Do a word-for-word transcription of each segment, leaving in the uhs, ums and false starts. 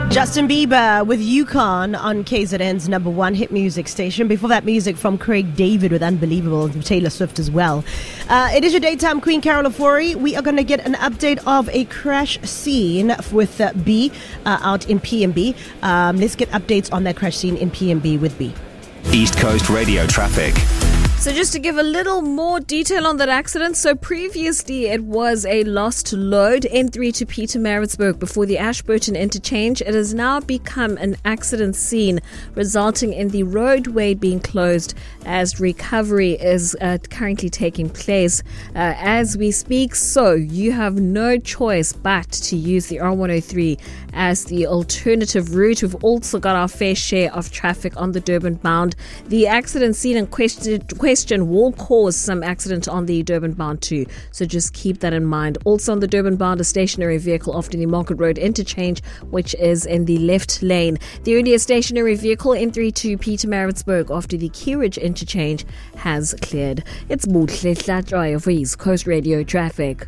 Justin Bieber with Yukon on K Z N's number one hit music station. Before that, music from Craig David with Unbelievable and Taylor Swift as well. Uh, it is your daytime queen, Carol Ofori. We are going to get an update of a crash scene with uh, B uh, out in P M B. Um, let's get updates on that crash scene in P M B with B. East Coast Radio traffic. So just to give a little more detail on that accident, so previously it was a lost load, N three to Pietermaritzburg before the Ashburton interchange. It has now become an accident scene, resulting in the roadway being closed as recovery is uh, currently taking place uh, as we speak. So you have no choice but to use the R one oh three as the alternative route. We've also got our fair share of traffic on the Durban bound. The accident scene in question question will cause some accident on the Durban bound too, so just keep that in mind. Also on the Durban bound, a stationary vehicle after the Market Road interchange, which is in the left lane. The earlier stationary vehicle N three to Pietermaritzburg after the Keyridge interchange has cleared. It's Buhle Hlatshwayo for East Coast Radio traffic.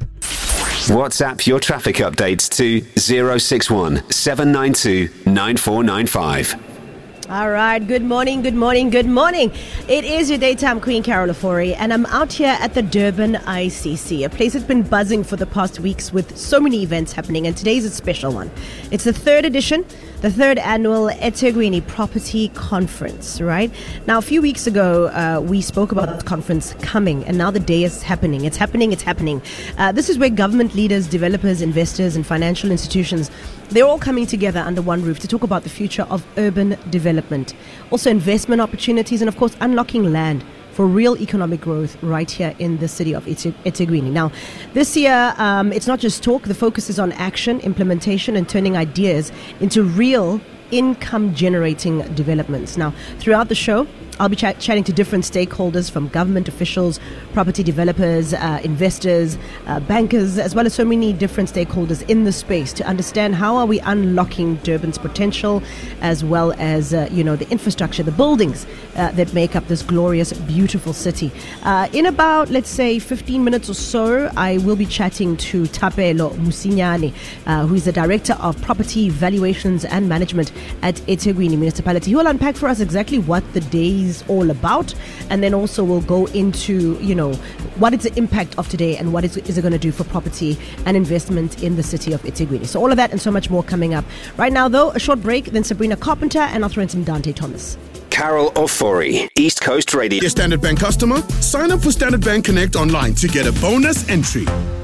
WhatsApp your traffic updates to zero six one seven nine two nine four nine five. All right, good morning, good morning, good morning. It is your daytime queen, Carol Ofori, and I'm out here at the Durban I C C, a place that's been buzzing for the past weeks with so many events happening, and today's a special one. It's the third edition, the third annual eThekwini Property Conference, right? Now, a few weeks ago, uh, we spoke about this conference coming, and now the day is happening. It's happening, it's happening. Uh, this is where government leaders, developers, investors, and financial institutions, they're all coming together under one roof to talk about the future of urban development, also investment opportunities, and of course, unlocking land for real economic growth right here in the city of eThekwini. Now, this year, um, it's not just talk. The focus is on action, implementation, and turning ideas into real income-generating developments. Now, throughout the show, I'll be ch- chatting to different stakeholders, from government officials, property developers, uh, investors, uh, bankers, as well as so many different stakeholders in the space to understand how are we unlocking Durban's potential, as well as uh, you know the infrastructure, the buildings uh, that make up this glorious, beautiful city. Uh, in about, let's say, fifteen minutes or so, I will be chatting to Thapelo Musinyane, uh, who is the Director of Property Valuations and Management at eThekwini Municipality. He will unpack for us exactly what the day is all about, and then also we'll go into, you know, what is the impact of today and what is, is it going to do for property and investment in the city of eThekwini. So all of that and so much more coming up. Right now, though, a short break, then Sabrina Carpenter, and I'll throw in some Dante Thomas. Carol Ofori, East Coast Radio. Your Standard Bank customer? Sign up for Standard Bank Connect online to get a bonus entry.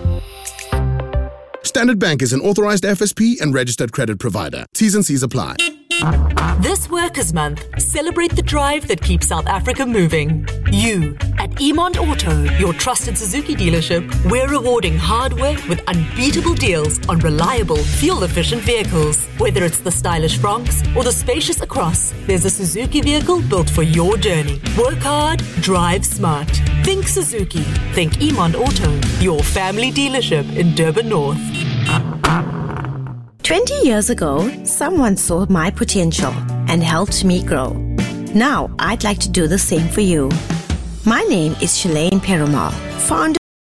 Standard Bank is an authorized F S P and registered credit provider. T's and C's apply. This Workers' Month, celebrate the drive that keeps South Africa moving. You, at Emond Auto, your trusted Suzuki dealership, we're rewarding hard work with unbeatable deals on reliable, fuel-efficient vehicles. Whether it's the stylish Bronx or the spacious Across, there's a Suzuki vehicle built for your journey. Work hard, drive smart. Think Suzuki. Think Emond Auto, your family dealership in Durban North. twenty years ago, someone saw my potential and helped me grow. Now, I'd like to do the same for you. My name is Shalane Perumal, founder